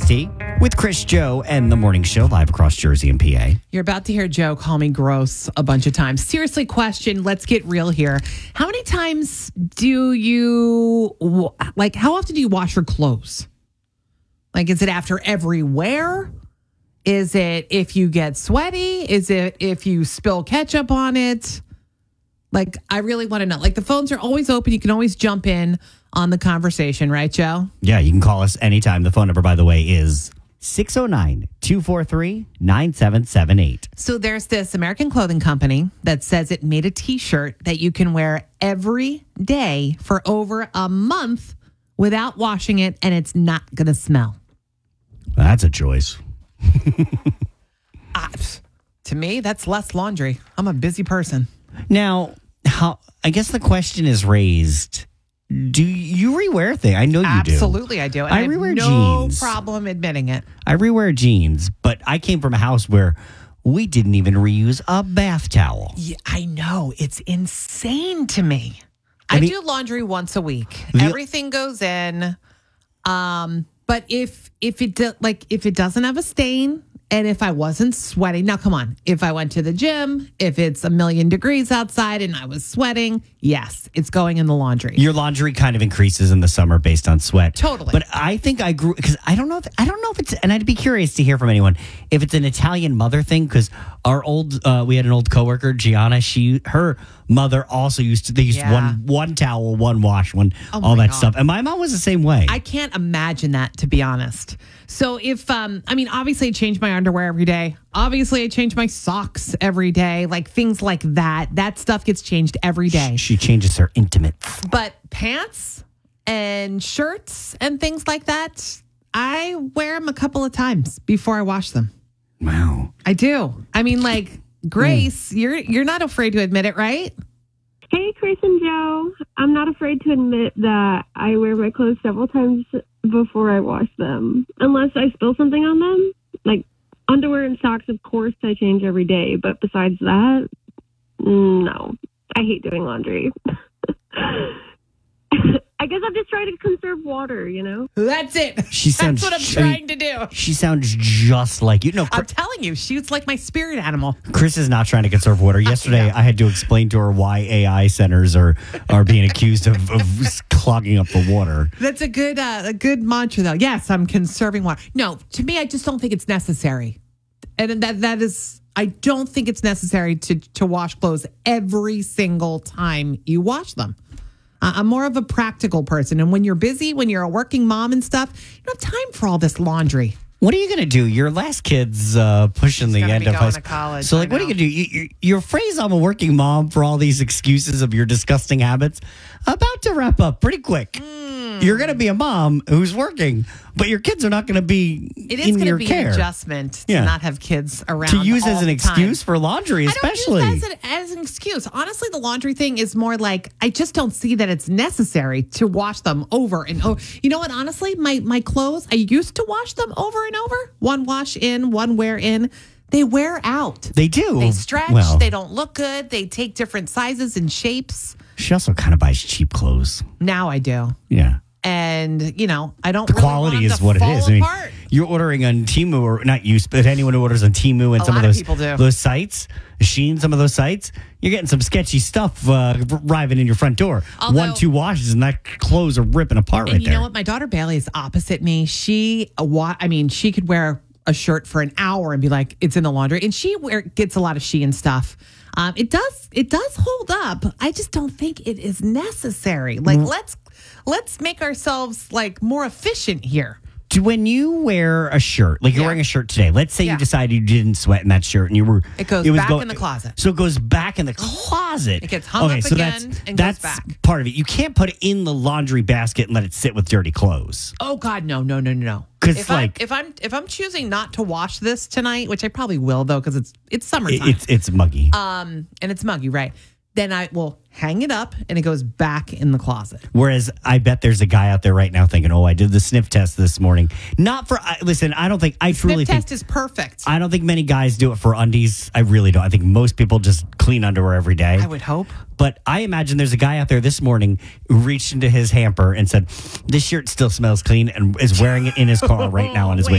Tea with Chris, Joe, and the morning show live across Jersey and PA. You're about to hear Joe call me gross a bunch of times. Seriously, question, let's get real here. How many times do you, how often do you wash your clothes? Like, is it after every wear? Is it if you get sweaty? Is it if you spill ketchup on it? Like, I really want to know. Like, the phones are always open. You can always jump in on the conversation, right, Joe? Yeah, you can call us anytime. The phone number, by the way, is 609-243-9778. So there's this American clothing company that says it made a T-shirt that you can wear every day for over a month without washing it, and it's not going to smell. That's a choice. To me, that's less laundry. I'm a busy person. Now, I guess the question is raised. Do you rewear things? I know you do. Absolutely, I do. And I have rewear no jeans. problem admitting it. I rewear jeans, but I came from a house where we didn't even reuse a bath towel. Yeah, I know. It's insane to me. I do laundry once a week. Everything goes in. But if it doesn't have a stain, and if I wasn't sweating, now come on, if I went to the gym, if it's 1,000,000 degrees outside and I was sweating, yes, it's going in the laundry. Your laundry kind of increases in the summer based on sweat. Totally. But I think I grew, because I don't know if it's, and I'd be curious to hear from anyone if it's an Italian mother thing, because we had an old coworker, Gianna, her mother also they used one towel, one wash, all that stuff. And my mom was the same way. I can't imagine that, to be honest. So if, obviously I change my underwear every day. Obviously I change my socks every day. Like things like that. That stuff gets changed every day. She changes her intimates. But pants and shirts and things like that, I wear them a couple of times before I wash them. Wow. I do. I mean, like, Grace, you're not afraid to admit it, right? Hey, Chris and Joe. I'm not afraid to admit that I wear my clothes several times before I wash them. Unless I spill something on them. Like underwear and socks, of course, I change every day. But besides that, no. I hate doing laundry. I guess I'm just trying to conserve water, you know? That's it. That's what I'm trying to do. She sounds just like you. No, I'm telling you, she's like my spirit animal. Chris is not trying to conserve water. Yesterday, I had to explain to her why AI centers are being accused of clogging up the water. That's a good mantra, though. Yes, I'm conserving water. No, to me, I just don't think it's necessary. And that is, I don't think it's necessary to wash clothes every single time you wash them. I'm more of a practical person. And when you're busy, when you're a working mom and stuff, you don't have time for all this laundry. What are you going to do? Your last kid's pushing the end of high school. College. So, what are you going to do? Your phrase, I'm a working mom, for all these excuses of your disgusting habits, about to wrap up pretty quick. You're going to be a mom who's working, but your kids are not going to be in your care. It is going to be an adjustment to not have kids around. To use as an excuse for laundry, especially. I don't use it as an excuse. Honestly, the laundry thing is more like, I just don't see that it's necessary to wash them over and over. You know what? Honestly, my clothes, I used to wash them over and over. One wash in, one wear in. They wear out. They do. They stretch. They don't look good. They take different sizes and shapes. She also kind of buys cheap clothes. Now I do. Yeah. And, I don't the really quality want is to what it fall is. I mean, apart. You're ordering on Temu, or not you, but anyone who orders on Temu and some of those those sites, Shein, some of those sites, you're getting some sketchy stuff arriving in your front door. 1-2 washes and that clothes are ripping apart right there. You know what? My daughter Bailey is opposite me. She could wear a shirt for an hour and be like, it's in the laundry. And she gets a lot of Shein stuff. It does hold up. I just don't think it is necessary. Like, let's make ourselves like more efficient here. When you wear a shirt, like you're wearing a shirt today, let's say you decided you didn't sweat in that shirt and it goes back in the closet. So it goes back in the closet. It gets hung up again and goes back. That's part of it. You can't put it in the laundry basket and let it sit with dirty clothes. Oh God, no. Because if I'm choosing not to wash this tonight, which I probably will though, because it's summertime. It's muggy. And it's muggy, right? Then I will hang it up and it goes back in the closet. Whereas I bet there's a guy out there right now thinking, I did the sniff test this morning. Listen, I don't think, sniff test is perfect. I don't think many guys do it for undies. I really don't. I think most people just clean underwear every day. I would hope. But I imagine there's a guy out there this morning who reached into his hamper and said, this shirt still smells clean, and is wearing it in his car right now on his way